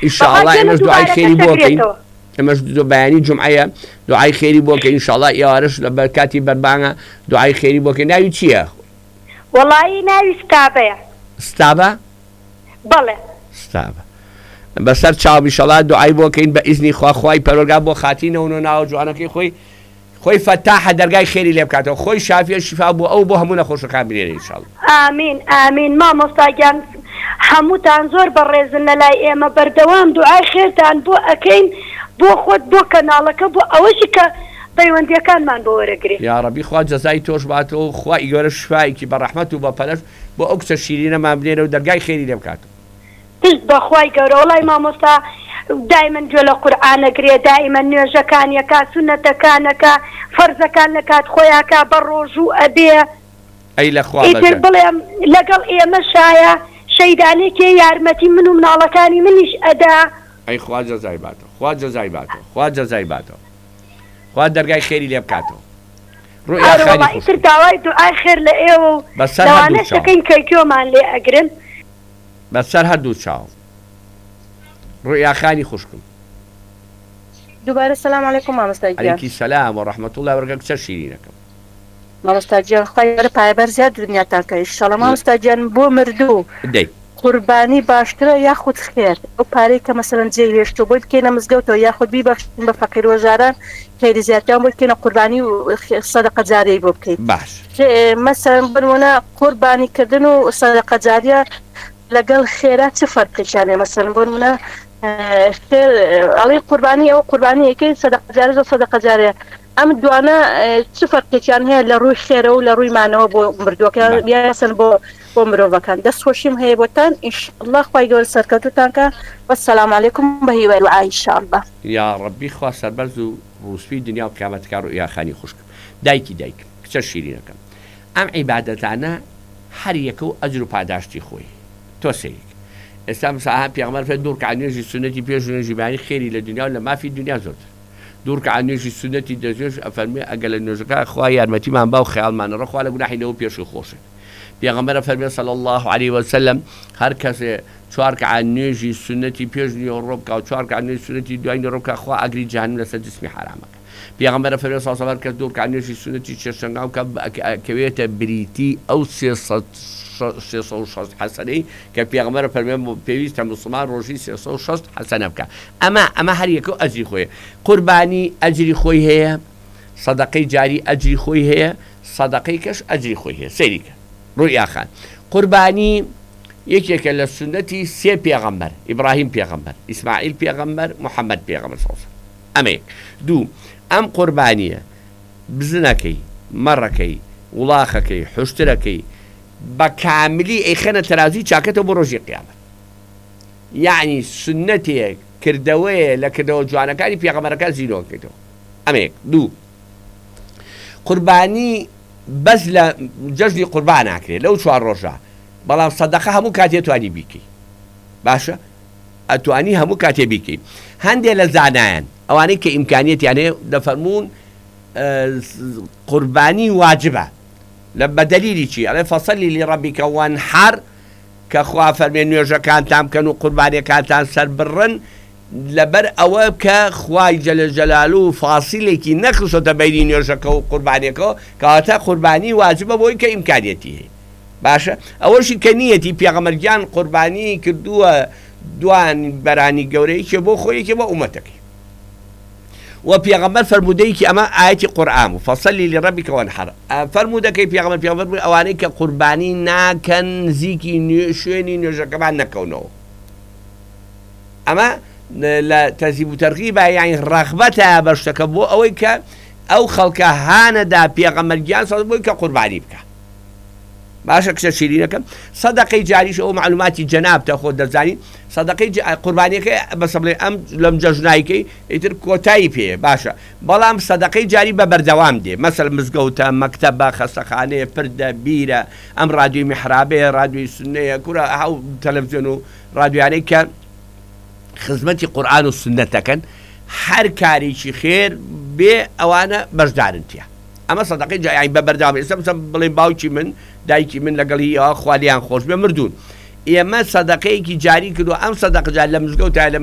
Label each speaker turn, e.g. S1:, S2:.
S1: ئینشاءڵڵا ئێمەش دوعای خێری بۆ بکەین ئەمەش بەیانی جومعەیە دوعای خێری بۆ بکەین ئینشاءڵڵا ئێوارەش لە کاتی بەربانگە دوعای خێری بۆ بکەین. ناوی چییە؟
S2: وەڵی ناوی ستابەیە.
S1: ستابە؟
S2: بەڵێ
S1: ستابە. بەسەر چاو ئینشاءڵڵا دوعای بۆ بکەین بە ئیزنی خوای پەروەردگار بۆ خاتینەوە و ناوە جوانەکەی خۆی فەتاحە دەرگای خێری لێ بکاتەوە، خۆی شافیە شیفا بۆ ئەو بۆ هەموو نەخۆشەکان بنێرە ئینشاءڵڵا.
S2: ئامین ئامین. مامۆستاگیان هەمووتان زۆر بەڕێزن لەلای ئێمە، بەردەوام دوعای خێرتان بۆ ئەەکەین بۆ خۆت بۆ کەناڵەکە بۆ ئەوەشی کە پەیوەندیەکانمان بۆ وەرەگرێت.
S1: یا ڕەبی خوا جەزای تۆش باتەوە، خوا ئیگەرە شفایەکی بە ڕەحمەت و بە پەلەش بۆ ئەو کچە شیرینەمان بنێرە و دەرگای خێری لێ بکاتەوە.
S2: پشت بەخوای گەورە وەڵای مامۆستا دایمەن گوێ لە قورئانەگرێ، دائیمەن نوێژەکانیەکە سونەتەکانەکە فەرزەکان لە کات خۆیاکە بە ڕۆژوو ئەبێ.
S1: ئەی لەخوا
S2: بڵێم لەگەڵ ئێمە شایە شەیدانێکی یارمەتی من و مناڵەکانی منیش ئەدا.
S1: ئەی خوا جەزای باتەوە، خوا جەزای باتەوە، خوا جەزای باتەوە، خوا دەرگای خێری لێ بکاتەوە.
S2: ڕوئیتر داوای دوعای خێر لە ئێوە و لەوانەش دەکەین کەیکۆمان لێ ئەگرن
S1: بەسەر هەردوو چاو. ڕوئیاخانی خوشکم.
S3: دووبارە سەلام عەلەیکوم مامۆستاگیان.
S1: عەلەیکی سەلام و ڕەحمەتوڵڵی وەبەرەکاته کچە شیرینەکەم.
S3: مامۆستاگیان خوای گەورە پایەبەر زیاد دنیاتان کە ئینشاڵڵا. مامۆستاگیان بۆ مردوو
S1: دەی
S3: قوربانی باشترە یاخود خێر؟ ئەو پارەی کە مەسەڵەن جێ هێشتۆ بۆی بکەینە مزگەوتەوە یاخود بیبەخشین بە فەقیر وەژاران خێری زیاتیان بۆی بکەینە قوربانی و سەدەقە جارەی بۆ بکەین.
S1: باش.
S3: مەسەڵەن بنمونە قوربانیکردن و سەدەقە جاریە لەگەڵ خێرا چ فەرقیشانێ؟ مەسەڵەن بنمونە ئەڵێ قوربانی ئەو قوربانیەکەی سەدەقە جارە و سەدەقە جارەیە، ئەم دوانە چ فەرقێکیان هەیە لە ڕووی خێرە و لە ڕووی مانەوە بۆ مردووەکە یاسن بۆ مرۆڤەکان؟ دەستخۆشیم هەیە بۆتان ئینشاءڵڵا خوای گەورە سەرکەوتوتانکە. وەسەلام عەلەیکوم بە هیوای و ئینشاءڵڵا.
S1: یا ڕەبی خوا سەربەرز و ڕووسپی دنیا و قیامەتکار و ڕوئیاخانی خوشکم. دایکی کچە شیرینەکەم، ئەم عیبادەتانە هەر یەکە و ئەجر و پاداشتی خۆی. تۆ سەیرێک ئێستا مساها پێغەمبەر فێ دوور کە نوێژی سونەتی پێش نوێژی بانی خێری لە دنیا و لە مافی دنیا زۆرتر. دوور کە نوێژی سونەتی دەژێش ئەفەرمێ ئەگەر لە نوێژەکە خوا یارمەتیمان با و خەیاڵمانە خوا لە گوناحینەوە پێشی خۆشێ. پێغەمبەر فەرمێ صلی الله علیه وسلم هەر کەسێ 4 کە نوێژی سونەتی پێش نیوەڕۆ بکە و 4 کە نوێژی سونەتی دوای نیوەڕۆ بکە خوا ئەگری جەهەنەم لەسەر جسمی حرامەکە. پێغەمبەر فەرمێ صلی الله علیه کە دوور کە نوێژی سونەتی چێشتنگاو کەوێتە بریتی ئەو 360 حەسەنەی کە پێغەمبەر فەرمێ پێویستە موسڵمان ڕۆژی 360 حەسەنە بکە. ئەمە هەر یەکە ئەجری خۆیە. قوربانی ئەجری خۆی هەیە، سەدەقەی جاری ئەجری خۆی هەیە، سەدەقەی کەش ئەجری خۆی هەیە. سەیریکە ڕوئیاخان قوربانی یەکێکە لە سونەتی 3 پێغەمبەر، ئیبراهیم پێغەمبەر، ئیسماعیل پێغەمبەر، محەممەد پێغەمبەر سەڵسە. ئەمە دوو ئەم قوربانیە بزنەکەی، مەڕەکەی، وڵاخەکەی، حوشترەکەی بە کاملی ئەیخەنە تەرازوی چاکەتەوە بۆ ڕۆژی قیامەت. یعنی سنەتێک کردەوەیە لە کردەوە جوانەکانی پێغەمبەرەکان زیرۆکەیتەوە. ئەمەیەک. دوو قوربانی بەس لە جەژنی قوربان ناکرێت لەو 4 ڕۆژە، بەڵام سەدەقە هەموو کاتێ توانی بیکەی. باشە ئەتوانی هەموو کاتێ بیکەی. هەندێک لە زانایان ئەوانەی کە ئیمکانیەتیان هەیە دەفەرمون قوربانی واجبە لە بەدەلیلی چی؟ ئەڵێ فەسەلی لڕەبیکە وەنحەر کە خوا فەرمێ نوێژەکانتان بکەن و قوربانیەکانتان سەر بڕن لەبەر ئەوە کە خوای جەلە جەلالو و فاسیلێکی نەخستۆتە بەینی نوێژەکە و قوربانیەکەەوە کەواتە قوربانی واجبە بۆی کە ئیمکانیەتی هەیە. باشە ئەوەشی کە نیەتی پێغەمبەرگیان قوربانی کردووە دوان بەرانی گەورەیەکی بۆ خۆیەکی بە ئومەتەکەی و پێغەمبەر فەرمودەیەکی ئەمە ئاەتی قورئان و فەسەلی لڕەبیکە وەنحەر فەرمودەکەی پێغەمبەر ئەوانەی کە قوربانی ناکەن نزیکی شوێنی نوێژەکەمان نەکەونەوە. ئەمە لە تەزیب و تەرغیبە یانی ڕەغبەتە بە شتەکە بۆ ئەوەی کە ئەو خەڵکە هانەدا پێغەمبەرگیان سەد بۆی کە قوربانی بکە. باشە کچە شیرینەکەم سەدەقەی جاریش ئەو معلوماتی جەنابتە خۆ دەزانی سەدەقەی قوربانیەکەی بەسە بڵێ ئەم لەم جەژنایکەی ئیتر کۆتایی پێ باشە، بەڵام سەدەقەی جاری بە بەردەوام دێ مەسەل مزگەوتە مەکتەبە خەستەخانەیە پردە بیرە ئەم ڕادیۆی میحرابەیە ڕادیۆی سونەیە کورە هەو تەلەڤیزیۆن و ڕادیۆیانەی کە خزمەتی قورئان و سونەتەکەن هەر کارێکی خێر بێ ئەوانە بەشدارن تیا. ئەمە سەدەقەی جاری بە بەردەوام ئێستا بڵێ باوکی من دایکی من لەگەڵی ئەوە خوالیان خۆش بێ مردوون ئێمە سەدەقەیەکی جاری کردو ئەم سەدەقە جاری لە مزگەوتە